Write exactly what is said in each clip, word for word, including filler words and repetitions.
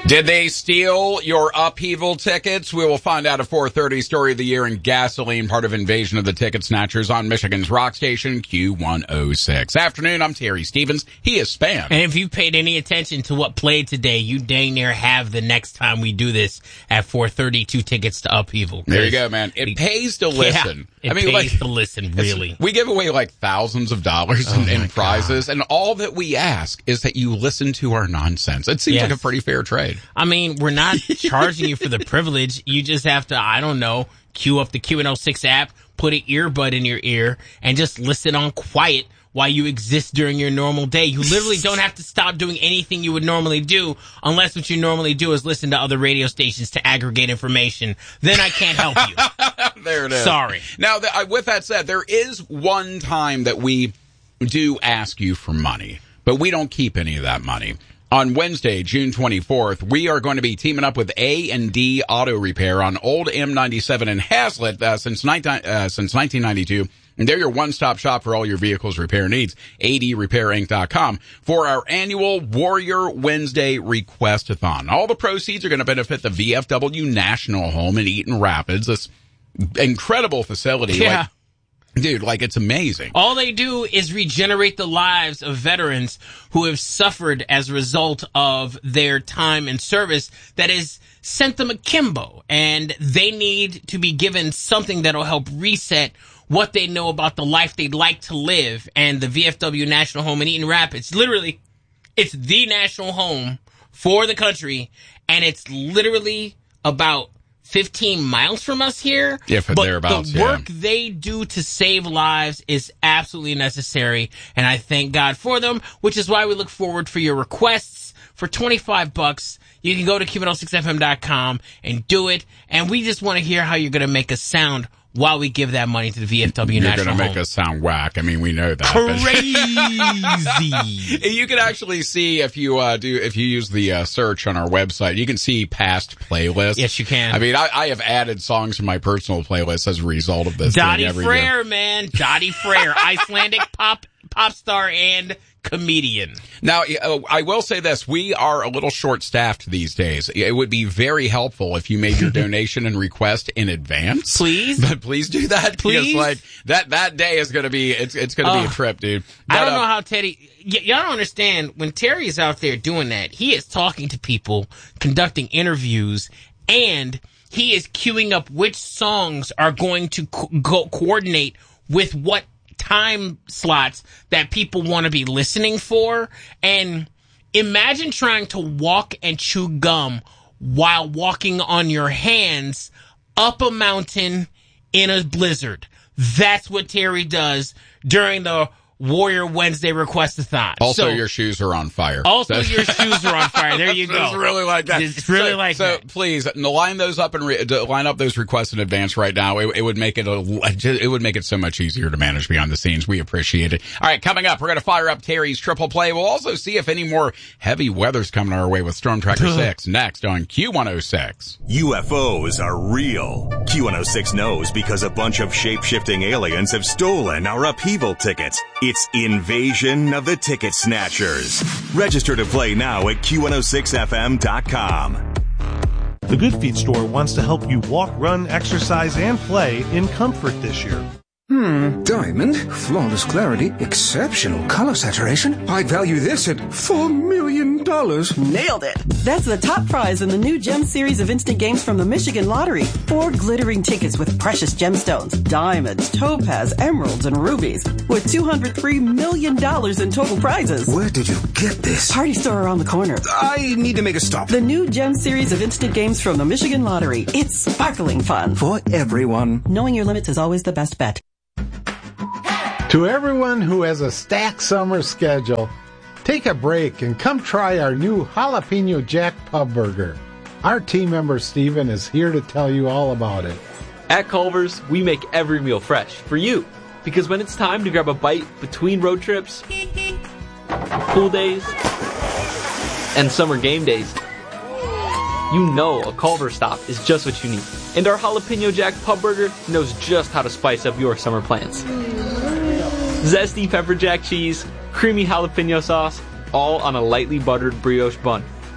Did they steal your upheaval tickets? We will find out at four thirty. Story of the year in gasoline, part of Invasion of the Ticket Snatchers on Michigan's rock station, Q one oh six. Afternoon, I'm Terry Stevens. He is Spam. And if you paid any attention to what played today, you dang near have the next time we do this at four thirty, two tickets to upheaval. There you go, man. It pays to listen. Yeah, it I mean, pays like, to listen, really. We give away like thousands of dollars Oh in, in prizes, God. and all that we ask is that you listen to our nonsense. It seems Yes. like a pretty fair trade. I mean, we're not charging you for the privilege. You just have to, I don't know, queue up the Q one oh six app, put an earbud in your ear, and just listen on quiet while you exist during your normal day. You literally don't have to stop doing anything you would normally do unless what you normally do is listen to other radio stations to aggregate information. Then I can't help you. There it is. Sorry. Now, th- I- with that said, there is one time that we do ask you for money, but we don't keep any of that money. On Wednesday, June twenty-fourth, we are going to be teaming up with A and D Auto Repair on Old M ninety-seven in Hazlet uh, since, nineteen, uh, since nineteen ninety-two. And they're your one-stop shop for all your vehicles repair needs. A D repair inc dot com for our annual Warrior Wednesday Request-a-thon. All the proceeds are going to benefit the V F W National Home in Eaton Rapids, this incredible facility. Yeah. Like, dude, like, it's amazing. All they do is regenerate the lives of veterans who have suffered as a result of their time in service that has sent them akimbo. And they need to be given something that'll help reset what they know about the life they'd like to live. And the V F W National Home in Eaton Rapids, literally, it's the national home for the country. And it's literally about fifteen miles from us here. If but thereabouts, the work yeah. they do to save lives is absolutely necessary, and I thank God for them, which is why we look forward for your requests. For twenty-five bucks, you can go to Q one oh six F M dot com and do it, and we just want to hear how you're going to make us sound while we give that money to the V F W You're National going to make Home. us sound whack. I mean, we know that. Crazy. You can actually see if you uh, do if you use the uh, search on our website, you can see past playlists. Yes, you can. I mean, I, I have added songs to my personal playlist as a result of this. Dottie thing every Frere, year. man. Dottie Frere, Icelandic pop pop star and comedian. Now, uh, I will say this. We are a little short-staffed these days. It would be very helpful if you made your donation and request in advance. Please? But please do that. Please? Because, like, that, that day is going to be, it's, it's going to Uh, be a trip, dude. But, I don't uh, know how Teddy... Y- y'all don't understand. When Terry is out there doing that, he is talking to people, conducting interviews, and he is queuing up which songs are going to co- go coordinate with what time slots that people want to be listening for. And imagine trying to walk and chew gum while walking on your hands up a mountain in a blizzard. That's what Terry does during the Warrior Wednesday Request-a-thon. Also, So- your shoes are on fire. Also, So- your shoes are on fire. There you go. It's really like that. It's really so, like so that. please line those up and re- line up those requests in advance right now. It, it would make it a, it would make it so much easier to manage behind the scenes. We appreciate it. All right, coming up, we're going to fire up Terry's triple play. We'll also see if any more heavy weather's coming our way with Storm Tracker six next on Q one oh six. U F Os are real. Q one oh six knows because a bunch of shape-shifting aliens have stolen our upheaval tickets. It's Invasion of the Ticket Snatchers. Register to play now at Q one oh six F M dot com. The Good Feet store wants to help you walk, run, exercise, and play in comfort this year. Hmm, diamond, flawless clarity, exceptional color saturation. I'd value this at four million dollars. Nailed it! That's the top prize in the new Gem series of instant games from the Michigan Lottery. Four glittering tickets with precious gemstones, diamonds, topaz, emeralds, and rubies, with two hundred three million dollars in total prizes. Where did you get this? Party store around the corner. I need to make a stop. The new Gem series of instant games from the Michigan Lottery. It's sparkling fun. For everyone. Knowing your limits is always the best bet. To everyone who has a stacked summer schedule, take a break and come try our new Jalapeno Jack Pub Burger. Our team member Steven is here to tell you all about it. At Culver's, we make every meal fresh for you. Because when it's time to grab a bite between road trips, pool days, and summer game days, you know a Culver's stop is just what you need. And our Jalapeno Jack Pub Burger knows just how to spice up your summer plans. Zesty pepper jack cheese, creamy jalapeno sauce, all on a lightly buttered brioche bun,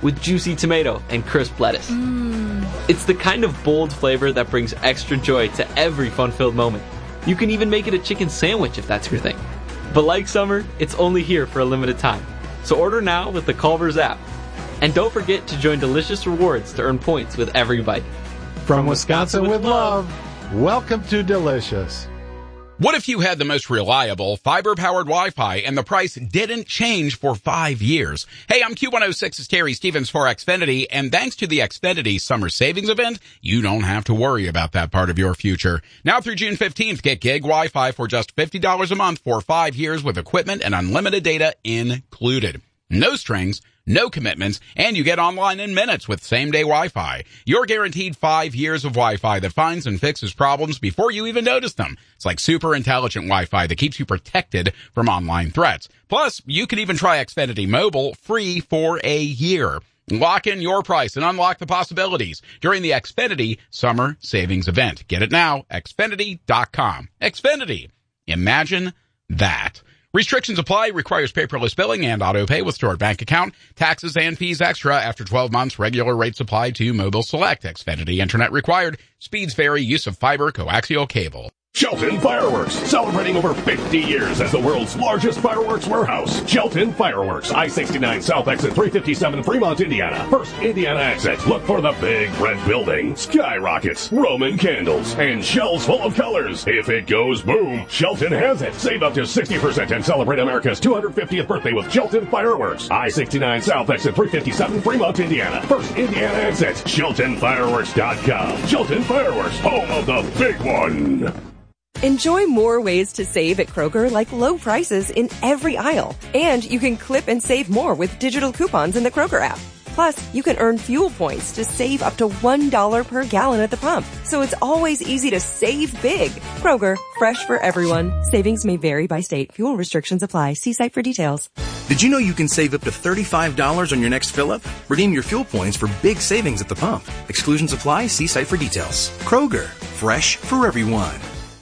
with juicy tomato and crisp lettuce. Mm. It's the kind of bold flavor that brings extra joy to every fun-filled moment. You can even make it a chicken sandwich if that's your thing. But like summer, it's only here for a limited time. So order now with the Culver's app. And don't forget to join Delicious Rewards to earn points with every bite. From, From Wisconsin, Wisconsin with love, welcome to Delicious. What if you had the most reliable fiber-powered Wi-Fi and the price didn't change for five years? Hey, I'm Q one oh six's Terry Stevens for Xfinity, and thanks to the Xfinity Summer Savings Event, you don't have to worry about that part of your future. Now through June fifteenth, get gig Wi-Fi for just fifty dollars a month for five years with equipment and unlimited data included. No strings, no commitments, and you get online in minutes with same-day Wi-Fi. You're guaranteed five years of Wi-Fi that finds and fixes problems before you even notice them. It's like super intelligent Wi-Fi that keeps you protected from online threats. Plus, you can even try Xfinity Mobile free for a year. Lock in your price and unlock the possibilities during the Xfinity Summer Savings Event. Get it now, Xfinity dot com. Xfinity. Imagine that. Restrictions apply, requires paperless billing and auto pay with stored bank account. Taxes and fees extra after twelve months. Regular rates apply to Mobile Select. Xfinity Internet required. Speeds vary. Use of fiber, coaxial cable. Shelton Fireworks, celebrating over fifty years as the world's largest fireworks warehouse. Shelton Fireworks, I sixty-nine South Exit three fifty-seven, Fremont, Indiana. First Indiana exit. Look for the big red building, skyrockets, Roman candles, and shells full of colors. If it goes boom, Shelton has it. Save up to sixty percent and celebrate America's two hundred fiftieth birthday with Shelton Fireworks. I sixty-nine South Exit three fifty-seven, Fremont, Indiana. First Indiana exit. Shelton Fireworks dot com. Shelton Fireworks, home of the big one. Enjoy more ways to save at Kroger, like low prices in every aisle. And you can clip and save more with digital coupons in the Kroger app. Plus, you can earn fuel points to save up to one dollar per gallon at the pump. So it's always easy to save big. Kroger, fresh for everyone. Savings may vary by state. Fuel restrictions apply. See site for details. Did you know you can save up to thirty-five dollars on your next fill-up? Redeem your fuel points for big savings at the pump. Exclusions apply. See site for details. Kroger, fresh for everyone.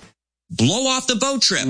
Blow off the boat trip.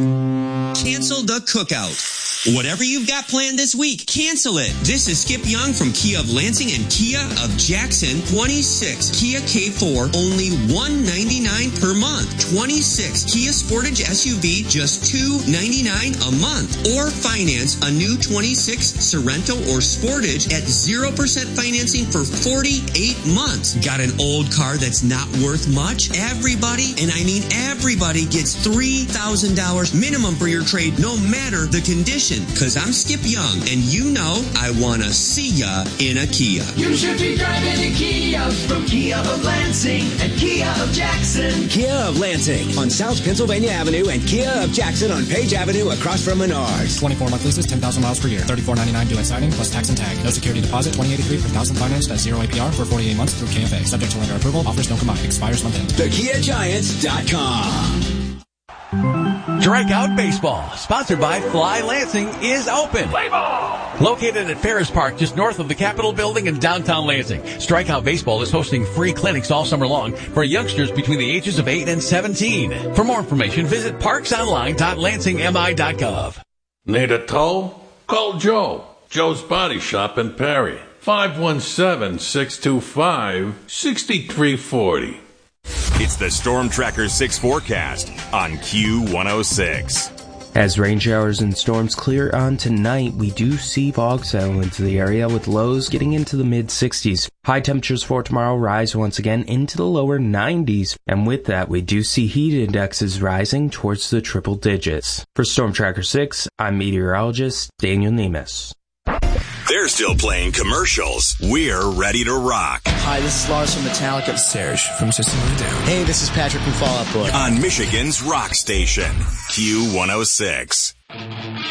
Cancel the cookout. Whatever you've got planned this week, cancel it. This is Skip Young from Kia of Lansing and Kia of Jackson. twenty-six Kia K four, only one ninety-nine per month. twenty-six Kia Sportage S U V, just two ninety-nine a month. Or finance a new twenty-six Sorento or Sportage at zero percent financing for forty-eight months. Got an old car that's not worth much? Everybody, and I mean everybody, gets three thousand dollars minimum for your trade, no matter the condition. Cause I'm Skip Young, and you know I wanna see ya in a Kia. You should be driving a Kia from Kia of Lansing and Kia of Jackson. Kia of Lansing on South Pennsylvania Avenue and Kia of Jackson on Page Avenue across from Menards. twenty-four month leases, ten thousand miles per year. thirty-four ninety-nine due at signing plus tax and tag. No security deposit, twenty eighty-three per thousand financed at zero A P R for forty-eight months through K F A. Subject to lender approval. Offers don't combine. Expires month end. the kia giants dot com. Strikeout Baseball, sponsored by Fly Lansing, is open. Play ball! Located at Ferris Park, just north of the Capitol Building in downtown Lansing, Strikeout Baseball is hosting free clinics all summer long for youngsters between the ages of eight and seventeen. For more information, visit parks online dot lansing m i dot gov. Need a tow? Call Joe. Joe's Body Shop in Perry. five one seven, six two five, six three four zero. It's the Storm Tracker six forecast on Q one oh six. As rain showers and storms clear on tonight, we do see fog settle into the area with lows getting into the mid sixties. High temperatures for tomorrow rise once again into the lower nineties. And with that, we do see heat indexes rising towards the triple digits. For Storm Tracker six, I'm meteorologist Daniel Nemes. They're still playing commercials. We're ready to rock. Hi, this is Lars from Metallica. Serge from System of a Down. Hey, this is Patrick from Fall Out Boy. On Michigan's rock station, Q one oh six.